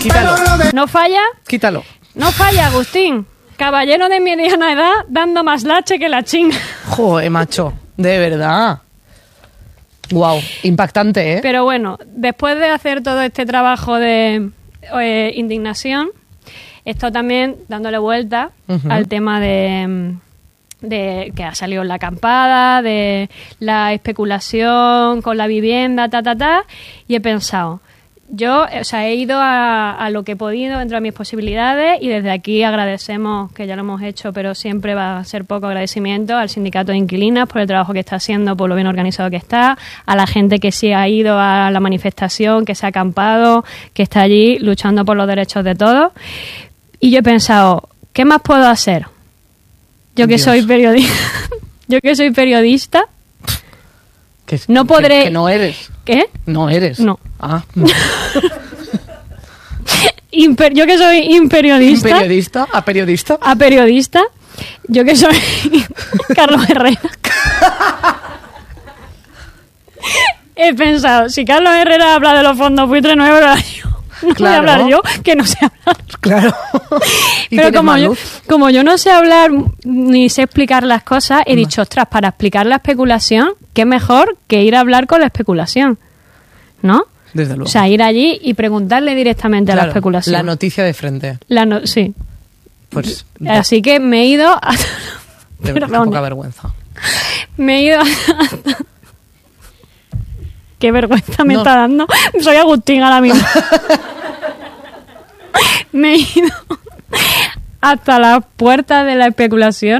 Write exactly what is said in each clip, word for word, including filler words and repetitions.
Quítalo. ¿No falla? Quítalo. No falla, Agustín. Caballero de mediana edad dando más lache que la chinga. Joder, macho. De verdad. Wow, impactante, ¿eh? Pero bueno, después de hacer todo este trabajo de eh, indignación, esto también dándole vuelta uh-huh. al tema de, de que ha salido la acampada, de la especulación con la vivienda, ta, ta, ta, y he pensado, yo, o sea, he ido a, a lo que he podido dentro de mis posibilidades y desde aquí agradecemos, que ya lo hemos hecho, pero siempre va a ser poco agradecimiento al sindicato de inquilinas por el trabajo que está haciendo, por lo bien organizado que está, a la gente que sí ha ido a la manifestación, que se ha acampado, que está allí luchando por los derechos de todos. Y yo he pensado, ¿qué más puedo hacer? Yo que Dios. soy periodista, yo que soy periodista, Que, no podré... Que, que no eres. ¿Qué? No eres. No. Ah. Imper, yo que soy imperiodista. ¿Periodista? ¿A periodista? A periodista. Yo que soy Carlos Herrera. He pensado, si Carlos Herrera habla de los fondos buitres, no voy a hablar yo. No Claro. voy a hablar yo, que no sé hablar. Claro. ¿Y Pero tienes como más yo, luz? como yo no sé hablar ni sé explicar las cosas, he dicho, ostras, para explicar la especulación, qué mejor que ir a hablar con la especulación, ¿no? Desde luego. O sea, ir allí y preguntarle directamente Claro, a la especulación. La noticia de frente. La no, sí. Pues. Así que me he ido a... De Perdón. verdad, poca vergüenza. Me he ido a... Qué vergüenza me No. está dando. Soy Agustín ahora mismo. Me he ido hasta la puerta de la especulación.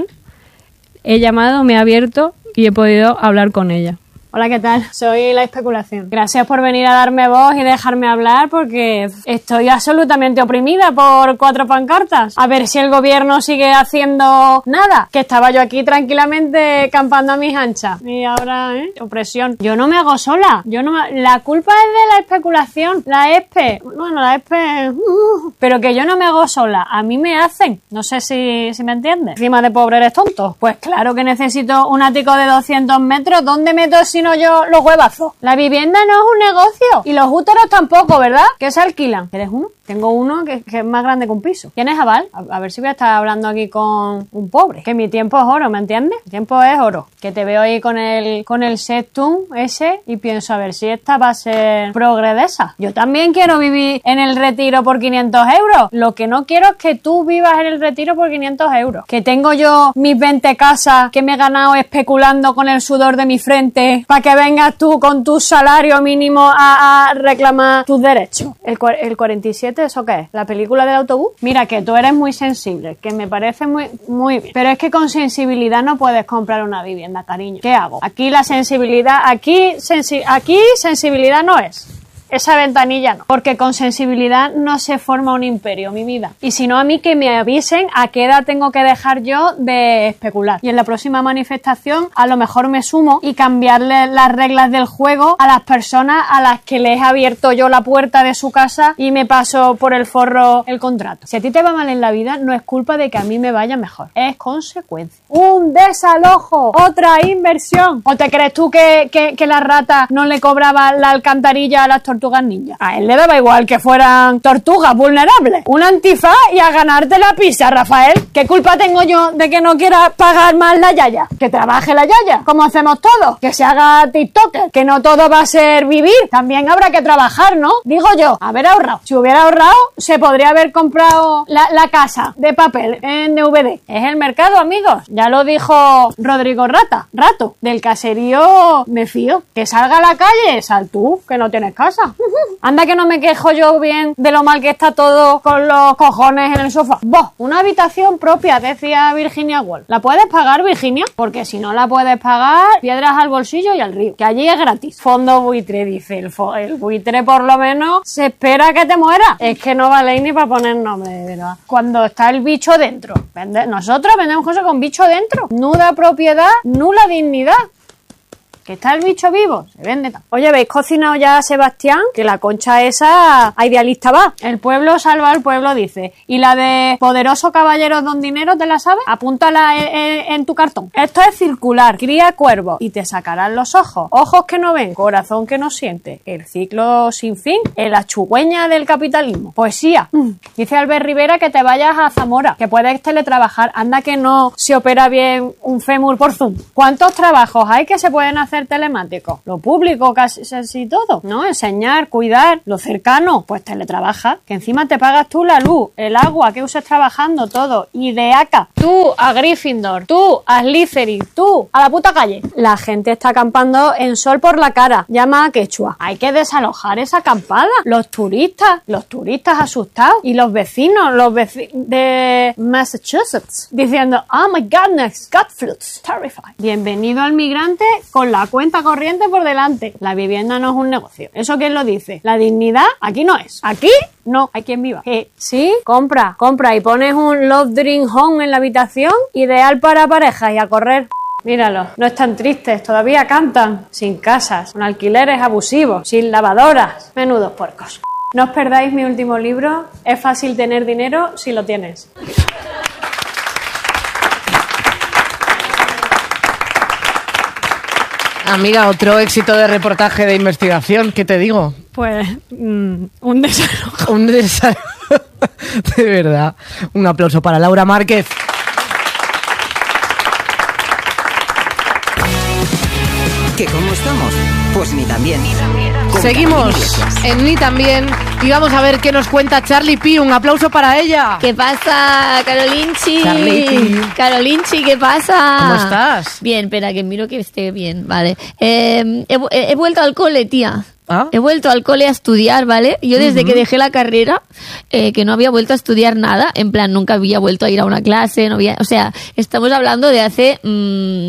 He llamado, me he abierto y he podido hablar con ella. Hola, ¿qué tal? Soy la especulación. Gracias por venir a darme voz y dejarme hablar porque estoy absolutamente oprimida por cuatro pancartas. A ver si el gobierno sigue haciendo nada. Que estaba yo aquí tranquilamente campando a mis anchas. Y ahora, ¿eh? Opresión. Yo no me hago sola. Yo no me... La culpa es de la especulación. La E S P E. Bueno, la E S P E... Uh, pero que yo no me hago sola. A mí me hacen. No sé si, si me entiendes. Encima de pobre eres tonto. Pues claro que necesito un ático de doscientos metros. ¿Dónde meto si no yo los huevazos? La vivienda no es un negocio. Y los úteros tampoco, ¿verdad? Que se alquilan. ¿Eres uno? Tengo uno que, que es más grande que un piso. ¿Tienes aval? A, a ver si voy a estar hablando aquí con un pobre. Que mi tiempo es oro, ¿me entiendes? Mi tiempo es oro. Que te veo ahí con el con el Septum ese y pienso a ver si esta va a ser progredesa. Yo también quiero vivir en el Retiro por quinientos euros. Lo que no quiero es que tú vivas en el Retiro por quinientos euros. Que tengo yo mis veinte casas que me he ganado especulando con el sudor de mi frente para que vengas tú con tu salario mínimo a, a reclamar tus derechos. El, el cuarenta y siete, ¿eso qué es? ¿La película del autobús? Mira, que tú eres muy sensible, que me parece muy, muy bien. Pero es que con sensibilidad no puedes comprar una vivienda, cariño. ¿Qué hago? Aquí la sensibilidad, aquí, sensi, aquí sensibilidad no es. Esa ventanilla no, porque con sensibilidad no se forma un imperio, mi vida. Y si no, a mí que me avisen a qué edad tengo que dejar yo de especular. Y en la próxima manifestación a lo mejor me sumo y cambiarle las reglas del juego a las personas a las que les he abierto yo la puerta de su casa y me paso por el forro el contrato. Si a ti te va mal en la vida, no es culpa de que a mí me vaya mejor, es consecuencia. Un desalojo, otra inversión. ¿O te crees tú que, que, que la rata no le cobraba la alcantarilla a las tortugas ninja? A él le daba igual que fueran tortugas vulnerables. Un antifaz y a ganarte la pizza, Rafael. ¿Qué culpa tengo yo de que no quiera pagar más la yaya? Que trabaje la yaya, como hacemos todos. Que se haga TikToker. Que no todo va a ser vivir. También habrá que trabajar, ¿no? Digo yo, haber ahorrado. Si hubiera ahorrado, se podría haber comprado la, la casa de papel en D V D. Es el mercado, amigos. Ya lo dijo Rodrigo Rata. Rato. Del caserío me fío. Que salga a la calle, sal tú, que no tienes casa. Anda que no me quejo yo bien de lo mal que está todo con los cojones en el sofá. Vos, una habitación propia, decía Virginia Woolf. ¿La puedes pagar, Virginia? Porque si no la puedes pagar, piedras al bolsillo y al río. Que allí es gratis. Fondo buitre, dice. El, fo el buitre por lo menos se espera que te muera. Es que no vale ni para poner nombre, de verdad. Cuando está el bicho dentro. Vende Nosotros vendemos cosas con bicho dentro. Nuda propiedad, nula dignidad. ¿Que está el bicho vivo? Se vende. Oye, ¿habéis cocinado ya a Sebastián? Que la concha esa a idealista va. El pueblo salva al pueblo, dice. ¿Y la de poderoso caballero don dinero te la sabes? Apúntala en, en, en tu cartón. Esto es circular. Cría cuervos y te sacarán los ojos. Ojos que no ven, corazón que no siente. El ciclo sin fin. El achugüeña del capitalismo. Poesía. Mm. Dice Albert Rivera que te vayas a Zamora, que puedes teletrabajar. Anda que no se opera bien un fémur por Zoom. ¿Cuántos trabajos hay que se pueden hacer telemáticos? Lo público, casi, casi todo, ¿no? Enseñar, cuidar, lo cercano, pues teletrabaja. Que encima te pagas tú la luz, el agua que uses trabajando, todo. Y de acá, tú a Gryffindor, tú a Slytherin, tú a la puta calle. La gente está acampando en sol por la cara. Llama a Quechua. Hay que desalojar esa acampada. Los turistas, los turistas asustados. Y los vecinos, los vecinos de Massachusetts, diciendo, oh my goodness, Godfluts, terrified. Bienvenido al migrante con la cuenta corriente por delante. La vivienda no es un negocio. ¿Eso quién lo dice? La dignidad aquí no es. Aquí no hay quien viva. ¿Qué? ¿Sí? Compra, compra y pones un Love Dream Home en la habitación, ideal para parejas y a correr. Míralo, no están tristes, todavía cantan, sin casas, con alquileres abusivos, sin lavadoras. Menudos puercos. No os perdáis mi último libro, Es fácil tener dinero si lo tienes. Amiga, otro éxito de reportaje de investigación, ¿qué te digo? Pues mmm, un desalojo. Un desalojo. De verdad. Un aplauso para Laura Márquez. ¿Que cómo estamos? Pues ni también. Ni también. Seguimos en Ni También y vamos a ver qué nos cuenta Charlie P. Un aplauso para ella. ¿Qué pasa, Carolinchi? Charlie. Carolinchi, ¿qué pasa? ¿Cómo estás? Bien, espera, que miro que esté bien, vale. Eh, he, he vuelto al cole, tía. ¿Ah? He vuelto al cole a estudiar, ¿vale? Yo desde uh-huh. que dejé la carrera, eh, que no había vuelto a estudiar nada, en plan, nunca había vuelto a ir a una clase, no había, o sea, estamos hablando de hace... Mmm,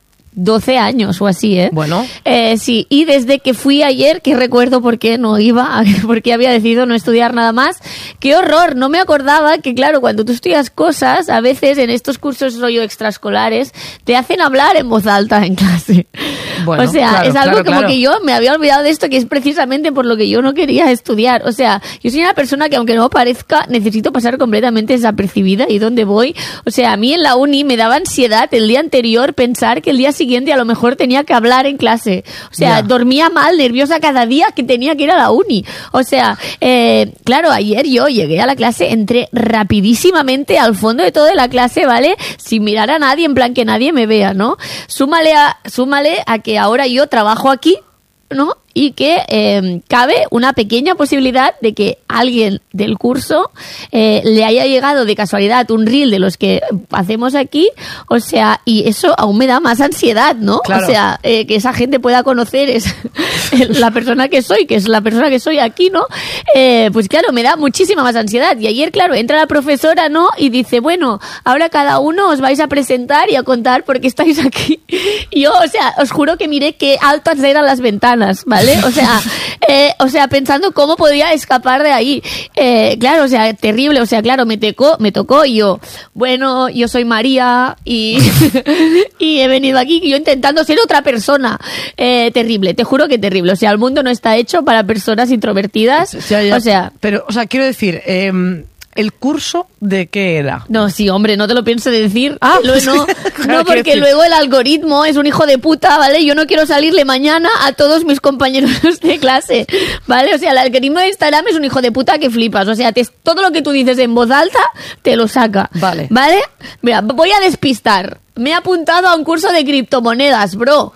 doce años o así, ¿eh? Bueno. Eh, sí, y desde que fui ayer, que recuerdo por qué no iba, porque había decidido no estudiar nada más. ¡Qué horror! No me acordaba que, claro, cuando tú estudias cosas, a veces en estos cursos rollo extraescolares, te hacen hablar en voz alta en clase. Bueno, o sea, claro, es algo claro, como claro. que yo me había olvidado de esto, que es precisamente por lo que yo no quería estudiar. O sea, yo soy una persona que, aunque no parezca, necesito pasar completamente desapercibida y donde voy. O sea, a mí en la uni me daba ansiedad el día anterior pensar que el día siguiente a lo mejor tenía que hablar en clase. O sea, yeah. dormía mal, nerviosa cada día que tenía que ir a la uni. O sea, eh, claro, ayer yo llegué a la clase, entré rapidísimamente al fondo de toda la clase, ¿vale? Sin mirar a nadie, en plan que nadie me vea, ¿no? Súmale a, súmale a que ahora yo trabajo aquí, ¿no? Y que eh, cabe una pequeña posibilidad de que alguien del curso eh, le haya llegado de casualidad un reel de los que hacemos aquí, o sea, y eso aún me da más ansiedad, ¿no? Claro. O sea, eh, que esa gente pueda conocer es la persona que soy, que es la persona que soy aquí, ¿no? Eh, pues claro, me da muchísima más ansiedad. Y ayer, claro, entra la profesora, ¿no? Y dice, bueno, ahora cada uno os vais a presentar y a contar por qué estáis aquí. Y yo, o sea, os juro que miré qué altas eran las ventanas, ¿vale? O sea, eh, o sea, pensando cómo podía escapar de ahí. Eh, claro, o sea, terrible. O sea, claro, me tocó, me tocó y yo, bueno, yo soy María y, y he venido aquí yo intentando ser otra persona. Eh, terrible, te juro que terrible. O sea, el mundo no está hecho para personas introvertidas. Ya, ya. O sea, pero, o sea, quiero decir, eh, ¿el curso de qué era? No, sí, hombre, no te lo pienso decir. Ah, Lo, no, claro, no, porque decir. luego el algoritmo es un hijo de puta, ¿vale? Yo no quiero salirle mañana a todos mis compañeros de clase, ¿vale? O sea, el algoritmo de Instagram es un hijo de puta que flipas. O sea, te, todo lo que tú dices en voz alta, te lo saca. Vale. ¿Vale? Mira, voy a despistar. Me he apuntado a un curso de criptomonedas, bro.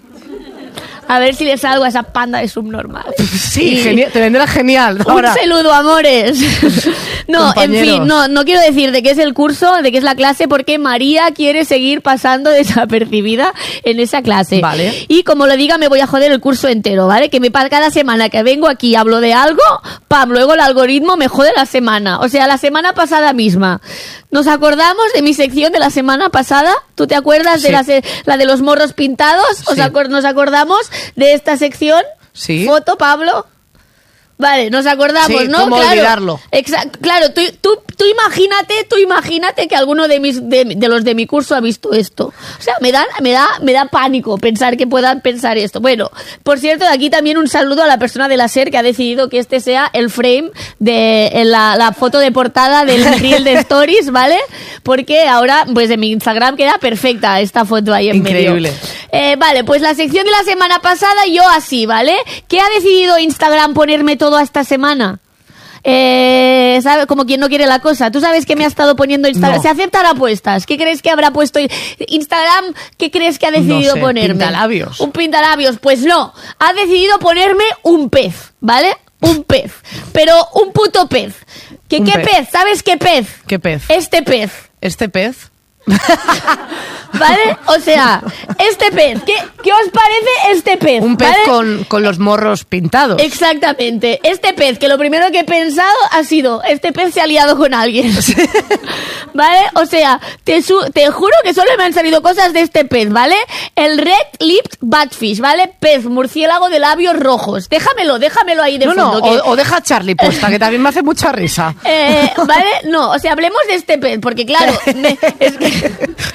A ver si le salgo a esa panda de subnormales. Sí, genial, te vendrá genial. Ahora. Un saludo, amores. No, Compañeros. en fin, no, no quiero decir de qué es el curso, de qué es la clase, porque María quiere seguir pasando desapercibida en esa clase. Vale. Y como lo diga, me voy a joder el curso entero, ¿vale? Que me pa- cada semana que vengo aquí y hablo de algo, pam, luego el algoritmo me jode la semana. O sea, la semana pasada misma. ¿Nos acordamos de mi sección de la semana pasada? ¿Tú te acuerdas Sí. de la, se- la de los morros pintados? ¿Os Sí. acor- ¿Nos acordamos de esta sección? Sí. Foto, Pablo. Vale, nos acordamos, Sí, ¿no? ¿cómo claro, olvidarlo? Exacto, claro, tú, tú, tú imagínate, tú imagínate que alguno de mis de, de los de mi curso ha visto esto. O sea, me da, me da, me da pánico pensar que puedan pensar esto. Bueno, por cierto, de aquí también un saludo a la persona de la SER que ha decidido que este sea el frame de la, la foto de portada del reel de Stories, ¿vale? Porque ahora, pues en mi Instagram queda perfecta esta foto ahí en Increíble. medio. Eh, vale, pues la sección de la semana pasada yo así, ¿vale? ¿Qué ha decidido Instagram ponerme todo esta semana? Eh, ¿sabe? Como quien no quiere la cosa. ¿Tú sabes qué me ha estado poniendo Instagram? No. ¿Se aceptan apuestas? ¿Qué crees que habrá puesto Instagram? ¿Qué crees que ha decidido No sé, ponerme? pintalabios. Un pintalabios. Pues no. Ha decidido ponerme un pez, ¿vale? Un pez. Pero un puto pez. ¿Qué, Un ¿Qué pez. pez? ¿Sabes qué pez? ¿Qué pez? Este pez. ¿Este pez? ¿Vale? O sea, este pez. ¿Qué, qué os parece este pez? Un pez ¿vale? con, con los morros pintados. Exactamente. Este pez, que lo primero que he pensado ha sido, este pez se ha liado con alguien. ¿Vale? O sea, te, su- te juro que solo me han salido cosas de este pez, ¿vale? El Red Lipped Batfish, ¿vale? Pez murciélago de labios rojos. Déjamelo, déjamelo ahí de No, no, fondo. que- o, o deja a Charlie puesta, que también me hace mucha risa. Eh, ¿Vale? No, o sea, hablemos de este pez, porque claro, me- es que...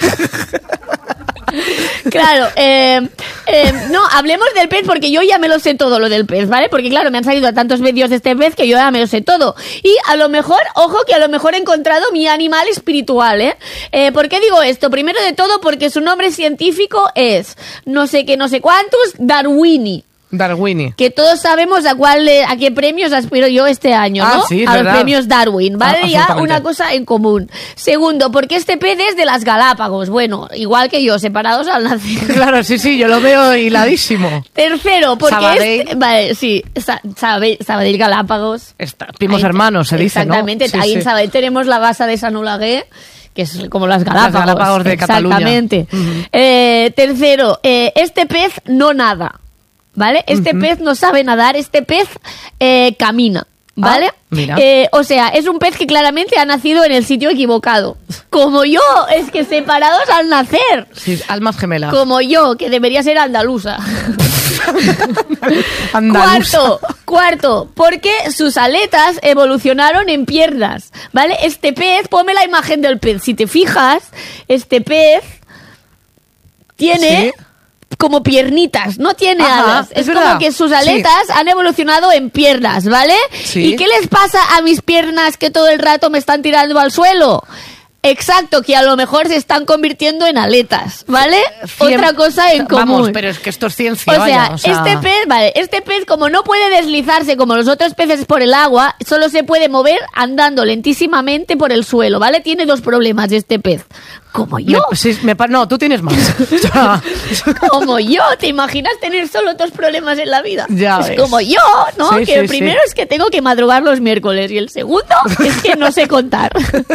Claro, eh, eh, no, hablemos del pez porque yo ya me lo sé todo lo del pez, ¿vale? Porque claro, me han salido tantos vídeos de este pez que yo ya me lo sé todo. Y a lo mejor, ojo, que a lo mejor he encontrado mi animal espiritual, ¿eh? eh ¿Por qué digo esto? Primero de todo porque su nombre científico es no sé qué, no sé cuántos, Darwini. Darwini. Que todos sabemos a cuál a qué premios aspiro yo este año, Ah, ¿no? sí, es a los verdad. premios Darwin, ¿vale? Ah, Ya absolutamente. una cosa en común. Segundo, porque este pez es de las Galápagos. Bueno, igual que yo, separados al nacer. Claro, sí, sí, yo lo veo hiladísimo. Tercero, porque Sabadell. este... Vale, sí, Sa- Sabadell, Sabadell Galápagos. Está, primos Ahí- hermanos, se dice, ¿no? Exactamente, Sí, ahí en sí. Sabadell tenemos la base de San Olagué, que es como las Galápagos. Galápagos de Cataluña. Exactamente. Ujú. Eh, tercero, eh, este pez no nada, ¿vale? Este Ujú. pez no sabe nadar, este pez eh, camina. ¿Vale? Ah, mira. Eh, o sea, es un pez que claramente ha nacido en el sitio equivocado. Como yo, es que separados al nacer. Sí, almas gemelas. Como yo, que debería ser andaluza. Andaluza. Cuarto, cuarto, porque sus aletas evolucionaron en piernas, ¿vale? Este pez, ponme la imagen del pez. Si te fijas, este pez tiene Sí. como piernitas, no tiene Ajá, alas. es Es, como verdad. que sus Sí. aletas han evolucionado en piernas, ¿vale? Sí. ¿Y qué les pasa a mis piernas que todo el rato me están tirando al suelo? Exacto, que a lo mejor se están convirtiendo en aletas, ¿vale? Cien- Otra cosa en común. Vamos, pero es que esto es ciencia, O sea, vaya, o sea, este pez, vale, este pez como no puede deslizarse como los otros peces por el agua, solo se puede mover andando lentísimamente por el suelo, ¿vale? Tiene dos problemas este pez. Como yo, me- sí, me pa- no, tú tienes más. O sea, como yo, ¿te imaginas tener solo dos problemas en la vida? Ya es ves. como yo, ¿no? Sí, que sí, el primero sí. es que tengo que madrugar los miércoles y el segundo es que no sé contar.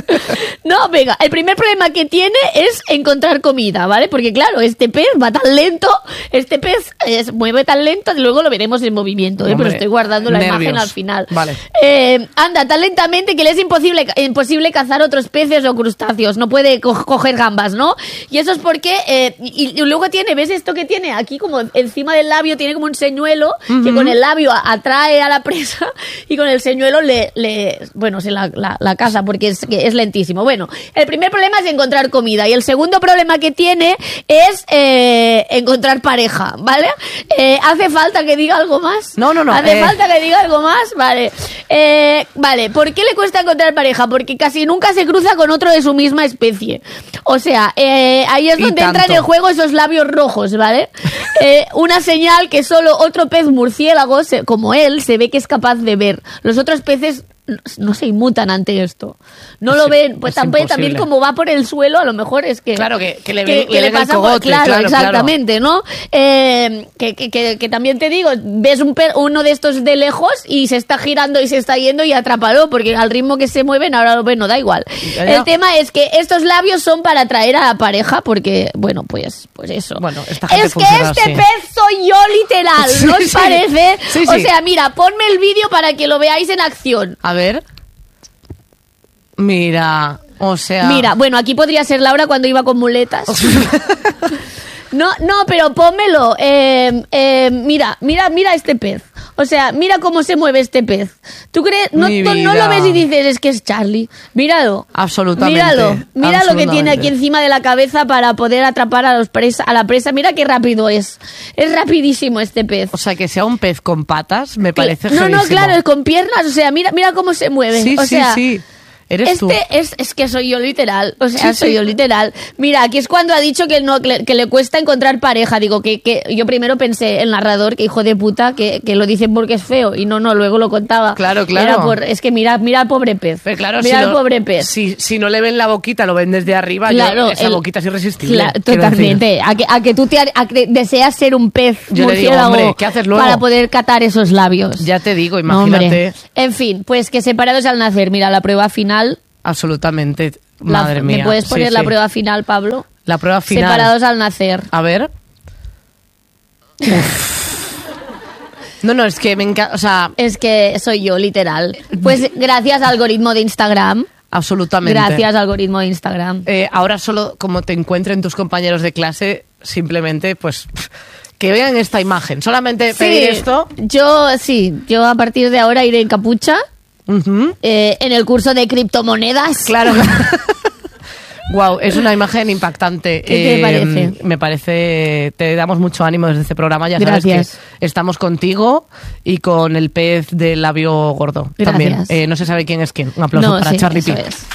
No, venga, el primer problema que tiene es encontrar comida, ¿vale? Porque claro, este pez va tan lento, este pez eh, se mueve tan lento, luego lo veremos en movimiento, ¿eh? Hombre, Pero estoy guardando la nervios. imagen al final. Vale. Eh, anda tan lentamente que le es imposible, imposible cazar otros peces o crustáceos, no puede co- coger gambas, ¿no? Y eso es porque, eh, y, y luego tiene, ¿ves esto que tiene? Aquí como encima del labio tiene como un señuelo que con el labio a- atrae a la presa y con el señuelo le, le bueno, se la, la, la caza porque es, que es lentísimo. Bueno, el primer problema es encontrar comida y el segundo problema que tiene es eh, encontrar pareja, ¿vale? Eh, ¿Hace falta que diga algo más? No, no, no, ¿Hace eh. falta que diga algo más? Vale. Eh, vale, ¿por qué le cuesta encontrar pareja? Porque casi nunca se cruza con otro de su misma especie. O sea, eh, ahí es Y donde entran tanto. en juego esos labios rojos, ¿vale? Eh, una señal que solo otro pez murciélago, se- como él, se ve que es capaz de ver. Los otros peces no- no se inmutan ante esto. No Es lo im- ven. Pues es también, también imposible. como va por el suelo, a lo mejor es que... Claro, que- que le ve- le ven el pasa por- cogote, claro, claro, claro. exactamente, ¿no? Eh, que, que, que, que también te digo, ves un pe- uno de estos de lejos y se está girando y se está yendo y atrápalo, porque al ritmo que se mueven, ahora lo ven, no da igual. Ya, ya. El tema es que estos labios son para atraer a la pareja, porque, bueno, pues, pues eso. Bueno, esta gente es que funciona este así. pez soy yo literal, Sí, ¿no os sí. parece? Sí, O sí. sea, mira, ponme el vídeo para que lo veáis en acción. a ver. Mira, o sea... Mira, bueno, aquí podría ser Laura cuando iba con muletas. No, no, pero pónmelo. Eh, eh, mira, mira, mira este pez. O sea, mira cómo se mueve este pez. ¿Tú crees? No, no, no lo ves y dices, es que es Charlie. Míralo. Absolutamente. Míralo. Mira lo que tiene aquí encima de la cabeza para poder atrapar a, los presa, a la presa. Mira qué rápido es. Es rapidísimo este pez. O sea, que sea un pez con patas me parece No, jerísimo. no, claro, es con piernas. O sea, mira, mira cómo se mueve. Sí, o sí, sea, sí. Eres este tú. es, es que soy yo literal, o sea, Sí, soy sí. yo literal. Mira, aquí es cuando ha dicho que no que, que le cuesta encontrar pareja. Digo que, que yo primero pensé el narrador, que hijo de puta, que, que lo dicen porque es feo y no, no, luego lo contaba. Claro, claro. Era por, es que mira, mira al pobre pez. Pero claro, mira si al no, pobre pez. Si, si no le ven la boquita, lo ven desde arriba, Claro, yo, esa el- boquita es irresistible. Claro, quiero totalmente. A que, a que tú te, a que deseas ser un pez Yo le digo, murciélago hombre, ¿qué haces luego? para poder catar esos labios. Ya te digo, No, imagínate. hombre. En fin, pues que separados al nacer. Mira, la prueba final. Absolutamente. la- Madre mía. ¿Me puedes Sí, poner la sí. prueba final, Pablo? La prueba final. Separados al nacer. A ver. No, no, es que me encanta, o sea, Es que soy yo, literal. Pues gracias al algoritmo de Instagram. absolutamente. Gracias al algoritmo de Instagram. Eh, ahora solo como te encuentren tus compañeros de clase, simplemente, pues, que vean esta imagen. Solamente pedir esto. Yo, sí, yo a partir de ahora iré en capucha. Ujú. eh, en el curso de criptomonedas. Claro. Wow, es una imagen impactante. ¿Qué te parece? Me parece, te damos mucho ánimo desde este programa. Ya Gracias. sabes que estamos contigo y con el pez del labio gordo. Gracias. También. Eh, no se sabe quién es quién. Un aplauso No, para sí, Charlie eso P. es.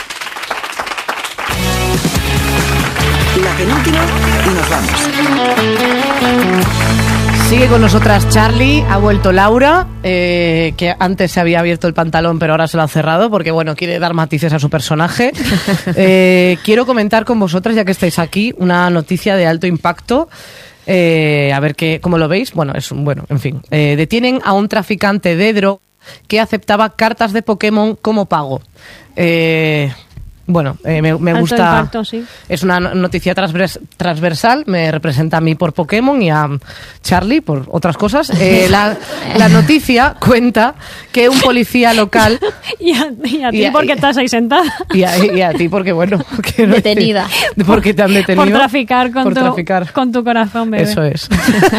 La penúltima y nos vamos. Sigue con nosotras Charlie, ha vuelto Laura, eh, que antes se había abierto el pantalón pero ahora se lo ha cerrado porque bueno, quiere dar matices a su personaje. Eh, quiero comentar con vosotras, ya que estáis aquí, una noticia de alto impacto. Eh, a ver qué, cómo lo veis. Bueno, es un, bueno, en fin. Eh, detienen a un traficante de droga que aceptaba cartas de Pokémon como pago. Eh, bueno, eh, me, me Alto gusta. impacto, sí. Es una noticia transvers- transversal, me representa a mí por Pokémon y a Charlie por otras cosas. Eh, la, la noticia cuenta que un policía local... Y a, y a ti Y a- porque estás ahí sentada. Y a, y a ti porque, bueno... quiero decir, Detenida. porque te han detenido. Por traficar con, por tu, traficar. con tu corazón, bebé. Eso es.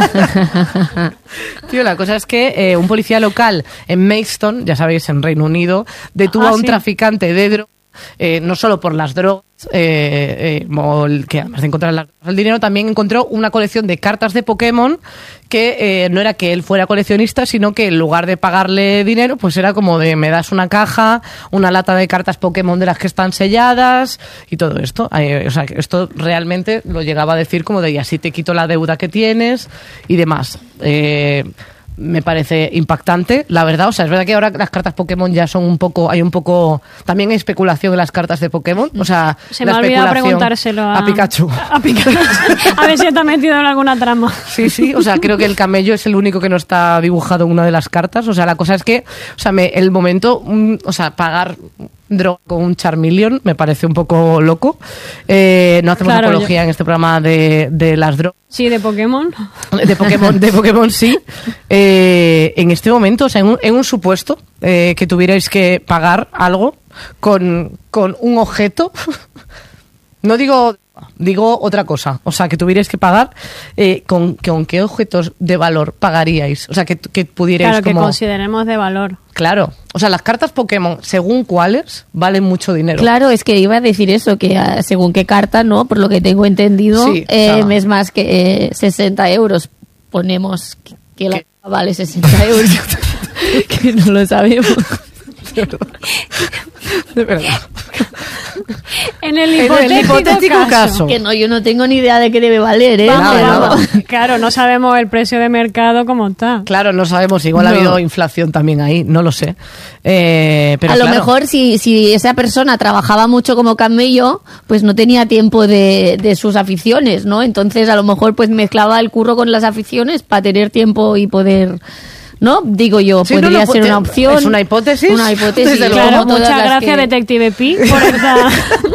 Tío, la cosa es que eh, un policía local en Maidstone, ya sabéis, en Reino Unido, detuvo Ah, a un sí. traficante de drogas, eh, no solo por las drogas, eh, eh, como el- que además de encontrar las- el dinero, también encontró una colección de cartas de Pokémon que eh, no era que él fuera coleccionista, sino que en lugar de pagarle dinero, pues era como de me das una caja, una lata de cartas Pokémon de las que están selladas y todo esto. Eh, o sea, que esto realmente lo llegaba a decir como de y así te quito la deuda que tienes y demás. Eh, me parece impactante, la verdad. O sea, es verdad que ahora las cartas Pokémon ya son un poco, hay un poco, también hay especulación en las cartas de Pokémon. O sea, Se la me ha olvidado especulación preguntárselo a, a Pikachu. A Pikachu. A ver si está metido en alguna trama. Sí, sí, o sea, creo que el camello es el único que no está dibujado en una de las cartas. O sea, la cosa es que, o sea, me, el momento, mm, o sea, pagar droga con un Charmeleon me parece un poco loco. Eh, no hacemos Claro, apología yo- en este programa de, de las drogas. Sí, de Pokémon. De Pokémon, de Pokémon sí. Eh, en este momento, o sea, en un, en un supuesto eh, que tuvierais que pagar algo con, con un objeto, no digo, digo otra cosa, o sea, que tuvierais que pagar, eh, con, con qué objetos de valor pagaríais, o sea, que, que pudierais Claro, que como... consideremos de valor. Claro, o sea, las cartas Pokémon, según cuáles, valen mucho dinero. Claro, es que iba a decir eso, que ah, según qué carta, ¿no? Por lo que tengo entendido, Sí, eh, o sea- es más que eh, sesenta euros. Ponemos que, que la ¿Qué? vale sesenta euros. Que no lo sabemos. De verdad. En el En el hipotético, hipotético caso. caso. Que no, yo no tengo ni idea de qué debe valer, ¿eh? Vamos, Nada, vamos. nada. Claro, no sabemos el precio de mercado como está. Claro, no sabemos, igual ha No. habido inflación también ahí, no lo sé. Eh, pero a lo claro. mejor si, si esa persona trabajaba mucho como camello, pues no tenía tiempo de, de sus aficiones, ¿no? Entonces a lo mejor pues mezclaba el curro con las aficiones para tener tiempo y poder... ¿No? Digo yo, Sí, no, podría no, ser te- una opción. es una hipótesis, Una hipótesis. desde Claro, luego. como todas muchas las gracias, que- Detective Pi, por esta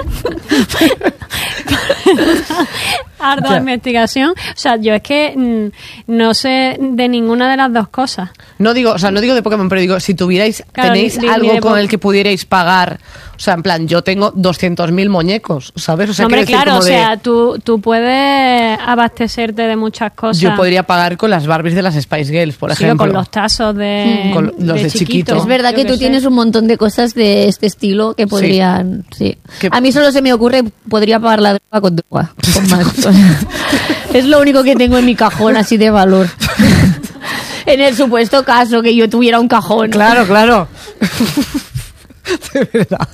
ardua Ya. investigación. O sea, yo es que mm, no sé de ninguna de las dos cosas. No digo, o sea, no digo de Pokémon, pero digo, si tuvierais, Claro, tenéis ni- ni- algo ni de con po- el que pudierais pagar O sea, en plan, yo tengo doscientos mil muñecos, ¿sabes? O sea, No, hombre, quiero decir, claro, o como de- sea, tú, tú puedes abastecerte de muchas cosas. yo podría pagar con las Barbies de las Spice Girls, por Sí, o ejemplo. con los tazos de, Con los de chiquito. Es verdad Yo que qué tú sé. tienes un montón de cosas de este estilo que podrían... Sí. Que- A mí solo se me ocurre, podría pagar la droga con droga. Con más. Es lo único que tengo en mi cajón así de valor. En el supuesto caso que yo tuviera un cajón. Claro, claro. De verdad.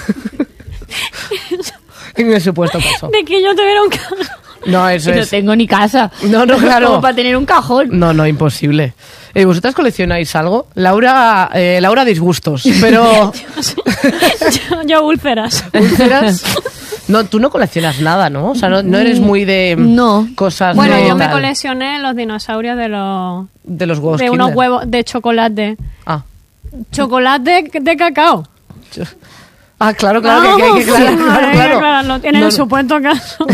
En el supuesto caso. De que yo tuviera un cajón. No, eso Y no es. tengo ni casa. No, no, claro. Como para tener un cajón. No, no, imposible. Eh, ¿Vosotras coleccionáis algo? Laura, eh, Laura disgustos, pero yo, yo úlceras. úlceras. No, tú no coleccionas nada, ¿no? O sea, no, no eres muy de No. cosas Bueno, de yo me tal, coleccioné los dinosaurios de los de los huevos de unos Kinder. huevos de chocolate. Ah. Chocolate de cacao. Ah, claro, claro, que, que hay que Ah, claro, sí, claro, hay que claro. aclararlo. En No, el no. supuesto caso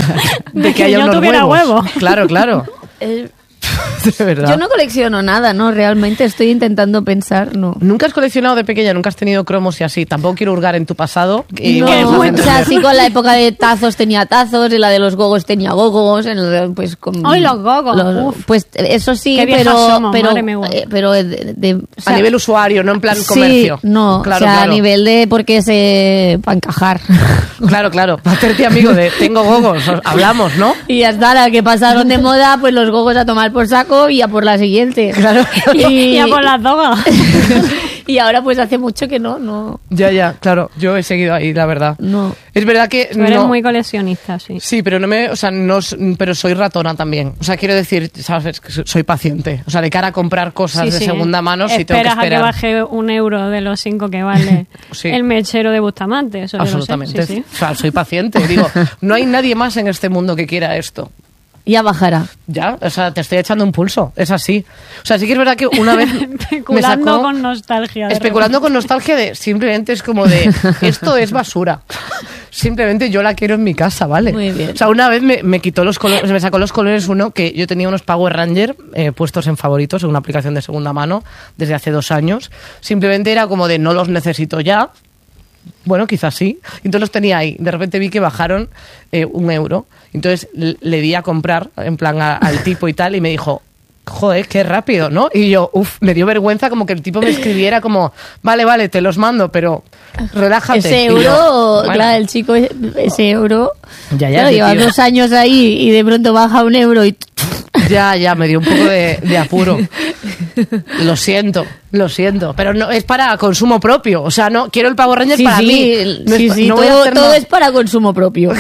De que haya yo unos tuviera huevos. huevos. Claro, claro. Eh, De verdad. yo no colecciono nada, ¿no? Realmente estoy intentando pensar, no. ¿Nunca has coleccionado de pequeña? ¿Nunca has tenido cromos y así? Tampoco quiero hurgar en tu pasado. Y No, vamos a muy- o entender. sea, sí, con la época de tazos tenía tazos, en la de los gogos tenía gogos, en la de, pues con... Ay, los gogos, uf. Pues eso sí, Qué viejas pero... somos, pero, madre mía. eh, pero de, de- o A sea, nivel usuario, no en plan sí, comercio. no, Claro, o sea, claro. a nivel de porque se... para encajar. Claro, claro. Para hacerte amigo de tengo gogos. Hablamos, ¿no? Y ya está, la que pasaron de moda, pues los gogos a tomar por saco y a por la siguiente. Claro. Y a por las drogas. Y ahora pues hace mucho que no, no, Ya, ya, claro. Yo he seguido ahí, la verdad. no. Es verdad que Tú eres no. muy coleccionista, sí. Sí, pero no me, o sea, no, s- pero soy ratona también. O sea, quiero decir, sabes, que so- soy paciente. O sea, de cara a comprar cosas Sí, de sí. segunda mano, sí tengo que Esperas a que esperar. baje un euro de los cinco que vale Sí. el mechero de Bustamante. Eso yo lo sé, Absolutamente. sí, sí. O sea, soy paciente. Digo, no hay nadie más en este mundo que quiera esto. Ya bajará. Ya, o sea, te estoy echando un pulso. Es así. O sea, sí que es verdad que una vez me Especulando sacó... con nostalgia. de Especulando con nostalgia de simplemente es como de esto es basura. Simplemente yo la quiero en mi casa, ¿vale? Muy bien. O sea, una vez me, me quitó los colores, me sacó los colores uno que yo tenía unos Power Ranger eh, puestos en favoritos en una aplicación de segunda mano desde hace dos años. Simplemente era como de no los necesito ya. Bueno, quizás sí. Entonces los tenía ahí. De repente vi que bajaron eh, un euro. Entonces le, le di a comprar, en plan a- al tipo y tal, y me dijo, joder, qué rápido, ¿no? Y yo, uff, me dio vergüenza como que el tipo me escribiera como, vale, vale, te los mando, pero relájate. Ese Y yo, euro, bueno, claro, el chico, ese euro. Ya, ya, claro, ese llevas tío. dos años ahí y de pronto baja un euro y. Ya, ya, me dio un poco de, de apuro. Lo siento, lo siento. Pero no es para consumo propio. O sea, no quiero el Power Ranger Sí, para sí, mí. el- No es sí, pa- sí, no voy a todo, hacer todo nada. es para consumo propio.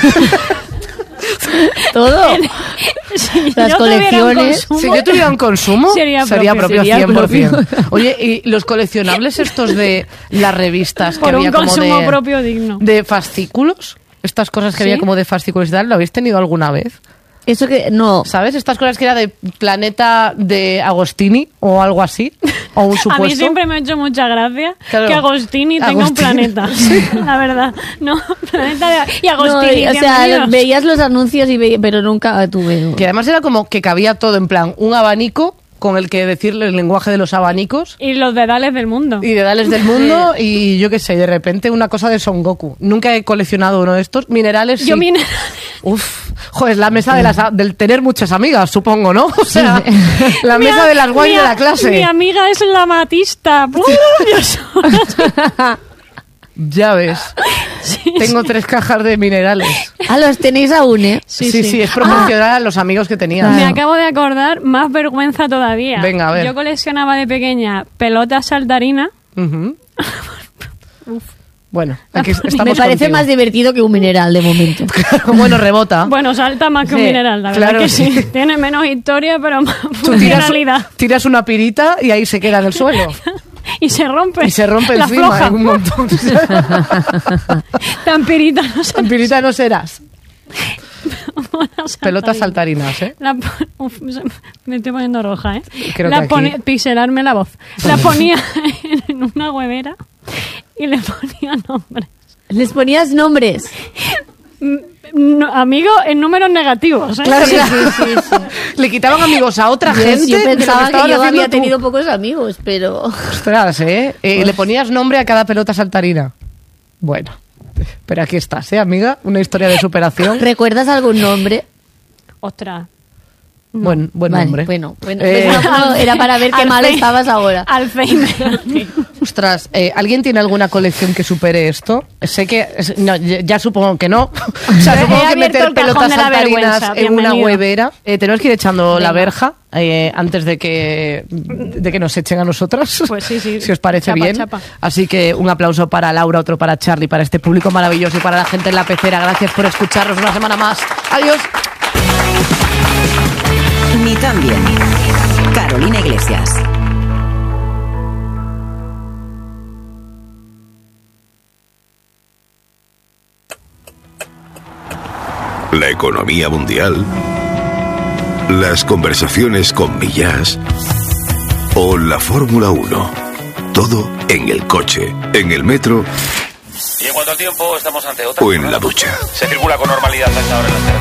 Todo. Si Las yo tuviera un colecciones. consumo, Si yo tuviera un consumo, Sería sería, propio, propio, sería cien por ciento. propio. Oye, ¿y los coleccionables estos de las revistas que por había un como consumo de, propio digno. de fascículos? Estas cosas que ¿Sí? había como de fascículos y tal, ¿lo habéis tenido alguna vez? Eso que. No. ¿Sabes? Estas cosas que era de Planeta de Agostini o algo así. O un supuesto. A mí siempre me ha hecho mucha gracia Claro. que Agostini tenga un Agostini. planeta. La verdad. No, planeta de... Y No, Agostini, o sea, bienvenidos. veías los anuncios, y ve- pero nunca tuve. Que además era como que cabía todo en plan un abanico con el que decirle el lenguaje de los abanicos Y los dedales del mundo. y dedales del mundo y yo qué sé, de repente una cosa de Son Goku. Nunca he coleccionado uno de estos. Minerales sí. Yo minerales. Uf, joder, la mesa de las, del tener muchas amigas, supongo, ¿no? O sea, la Mi mesa a- de las guays mi de a- la clase. Mi amiga es la matista. ¡Uh! Yo soy- Ya ves. Tengo tres cajas de minerales. Ah, los tenéis aún, ¿eh? Sí, sí, es proporcional a los amigos que tenía. Me acabo de acordar, más vergüenza todavía. Venga, a ver. Yo coleccionaba de pequeña pelotas saltarinas. Ujú. Bueno, aquí estamos Me parece contigo. más divertido que un mineral de momento. Bueno, rebota. Bueno, salta más que un Sí, mineral, la verdad claro, que sí. sí. Tiene menos historia, pero más Tú tiras, funcionalidad. tiras una pirita y ahí se queda en el suelo. Y se rompe. Y se rompe la encima floja. en un montón. Tan pirita, no sé. En pirita no serás. Pelotas Pelotas saltarinas, ¿eh? La po- Uf, se- me estoy poniendo roja, ¿eh? Creo la que aquí- pone- pixelarme la voz. La ponía en una huevera y le ponía nombres. Les ponías nombres. No, amigo, en números negativos, ¿eh? Claro, Sí, claro. sí, sí, sí. Le quitaban amigos a otra Yo, gente. yo de lo pensaba estabas que yo haciendo había tú. tenido pocos amigos, pero. Ostras, ¿eh? Eh, Le ponías nombre a cada pelota saltarina. Bueno, pero aquí estás, ¿eh, amiga? Una historia de superación. ¿Recuerdas algún nombre? Ostras. Buen, buen Vale, nombre. Bueno, bueno Eh, pues no, no, era para ver qué mal Alzheimer. estabas ahora. Alzheimer. Ostras, eh, ¿alguien tiene alguna colección que supere esto? Sé que, es- no, ya, ya supongo que no. O sea, He supongo que abierto meter el cajón pelotas de la saltarinas vergüenza, en una bienvenido. huevera. Eh, tenemos que ir echando la Venga. verja eh, antes de que, de que nos echen a nosotras. Pues sí, sí. Si os parece Chapa, bien. chapa. Así que un aplauso para Laura, otro para Charlie, para este público maravilloso y para la gente en la pecera. Gracias por escucharnos una semana más. Adiós. Ni tan bien. Carolina Iglesias. La economía mundial, las conversaciones con Millás o la Fórmula uno. Todo en el coche, en el metro Y en cuanto al tiempo, estamos ante otra. o en la ducha. Se circula con normalidad a esta hora en las carreteras.